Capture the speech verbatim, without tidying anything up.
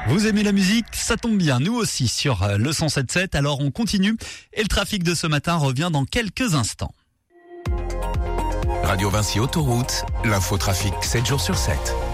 Vous aimez la musique? Ça tombe bien, nous aussi sur le cent sept sept. Alors on continue et le trafic de ce matin revient dans quelques instants. Radio Vinci Autoroute, l'infotrafic sept jours sur sept.